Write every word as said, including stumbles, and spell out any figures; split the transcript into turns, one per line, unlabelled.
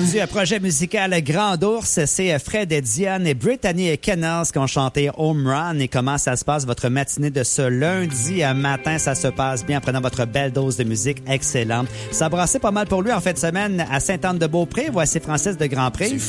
du projet musical Grand Ours. C'est Fred et Diane et Brittany Kennels qui ont chanté Home Run. Et comment ça se passe, votre matinée de ce lundi à matin? Ça se passe bien en prenant votre belle dose de musique excellente. Ça brassait pas mal pour lui en fin de semaine à Sainte-Anne-de-Beaupré. Voici Francis de Grandpré.